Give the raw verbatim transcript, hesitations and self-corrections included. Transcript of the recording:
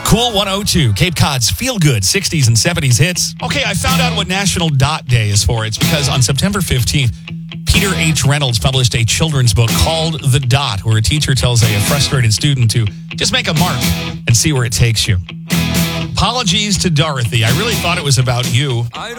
Cool one oh two, Cape Cod's feel-good sixties and seventies hits. Okay, I found out what National Dot Day is for. It's because on September fifteenth, Peter H. Reynolds published a children's book called The Dot, where a teacher tells a frustrated student to just make a mark and see where it takes you. Apologies to Dorothy. I really thought it was about you.